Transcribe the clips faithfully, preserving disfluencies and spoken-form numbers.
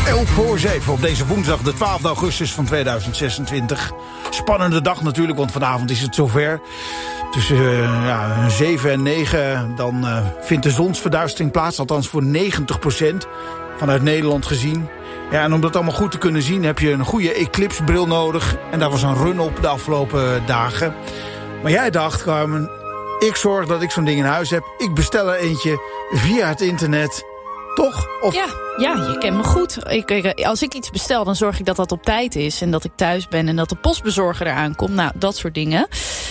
elf voor zeven op deze woensdag, de twaalfde augustus van tweeduizend zesentwintig. Spannende dag natuurlijk, want vanavond is het zover. Tussen uh, ja, zeven en negen dan uh, vindt de zonsverduistering plaats, althans voor negentig procent vanuit Nederland gezien. Ja, en om dat allemaal goed te kunnen zien heb je een goede eclipsebril nodig. En daar was een run op de afgelopen dagen. Maar jij dacht, Carmen, ik zorg dat ik zo'n ding in huis heb. Ik bestel er eentje via het internet. Toch? Of... Ja, ja, je kent me goed. Ik, ik, als ik iets bestel, dan zorg ik dat dat op tijd is. En dat ik thuis ben en dat de postbezorger eraan komt. Nou, dat soort dingen.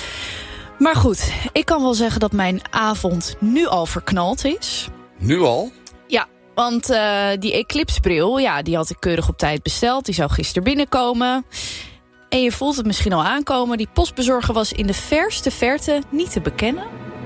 Maar goed, ik kan wel zeggen dat mijn avond nu al verknald is. Nu al? Ja, want uh, die eclipsebril, ja, die had ik keurig op tijd besteld. Die zou gisteren binnenkomen. En je voelt het misschien al aankomen. Die postbezorger was in de verste verte niet te bekennen.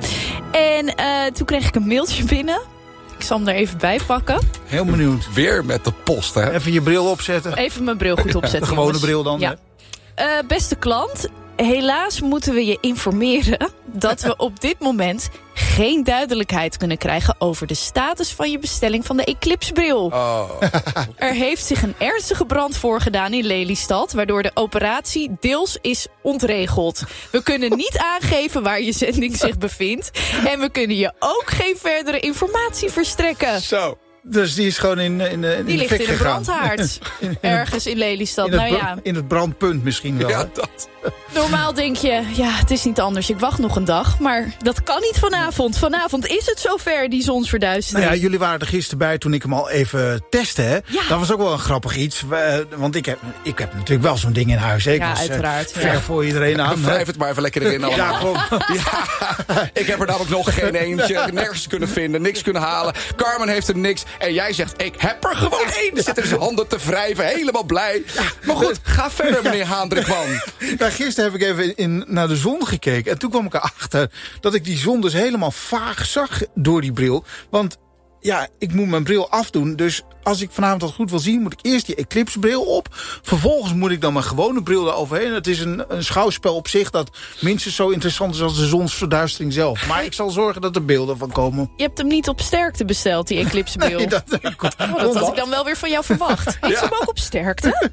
En uh, toen kreeg ik een mailtje binnen. Ik zal hem er even bij pakken. Heel benieuwd. Weer met de post, hè? Even je bril opzetten. Even mijn bril goed opzetten. De gewone jongens. bril dan, ja. Uh, beste klant, helaas moeten we je informeren dat we op dit moment geen duidelijkheid kunnen krijgen over de status van je bestelling van de eclipsebril. Oh. Er heeft zich een ernstige brand voorgedaan in Lelystad, waardoor de operatie deels is ontregeld. We kunnen niet aangeven waar je zending zich bevindt en we kunnen je ook geen verdere informatie verstrekken. Zo. Dus die is gewoon in, in, in die de ligt fik in een gegaan. brandhaard. in, in ergens in Lelystad. In het, nou ja. in het brandpunt misschien wel. Ja, hè? dat. Normaal denk je, ja, het is niet anders. Ik wacht nog een dag. Maar dat kan niet vanavond. Vanavond is het zover, die zonsverduistering. Nou ja, jullie waren er gisteren bij toen ik hem al even testte. Hè? Ja. Dat was ook wel een grappig iets. Uh, want ik heb, ik heb natuurlijk wel zo'n ding in huis. Hè? Ik Ja, was, uh, uiteraard, ver ja. voor iedereen aan. hè? Wrijf het maar even lekker erin allemaal. Ja, kom. Ja, ik heb er namelijk nog geen eentje. Nergens kunnen vinden, niks kunnen halen. Carmen heeft er niks. En jij zegt, ik heb er gewoon één. Zit er in zijn handen te wrijven, helemaal blij. Maar goed, ga verder, meneer Haandrikman. Nou, gisteren heb ik even in, naar de zon gekeken. En toen kwam ik erachter dat ik die zon dus helemaal vaag zag door die bril. Want ja, ik moet mijn bril afdoen. Dus als ik vanavond dat goed wil zien, moet ik eerst die eclipsebril op. Vervolgens moet ik dan mijn gewone bril eroverheen. Het is een, een schouwspel op zich dat minstens zo interessant is als de zonsverduistering zelf. Maar ik zal zorgen dat er beelden van komen. Je hebt hem niet op sterkte besteld, die eclipsebril. Nee, dat, oh, dat had ik dan wel weer van jou verwacht. Heeft ze hem ook op sterkte?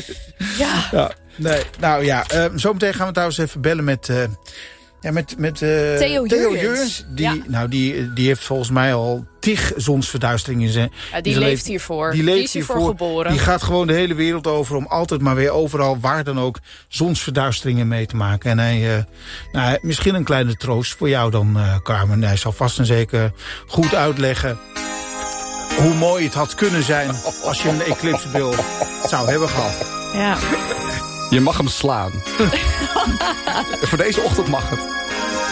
Ja. Ja, nee, nou ja, uh, zometeen gaan we trouwens even bellen met... Uh, Ja, met, met uh, Theo Jurjens. Die, Ja. nou, die, die heeft volgens mij al tig zonsverduisteringen in zijn Ja, die in zijn leeft leven. hiervoor. Die, leeft die is hiervoor hiervoor geboren. Die gaat gewoon de hele wereld over om altijd maar weer overal, waar dan ook, zonsverduisteringen mee te maken. En hij, uh, nou, misschien een kleine troost voor jou dan, uh, Carmen. Hij zal vast en zeker goed uitleggen hoe mooi het had kunnen zijn als je een eclipsebril zou hebben gehad. Ja. Je mag hem slaan. Voor deze ochtend mag het.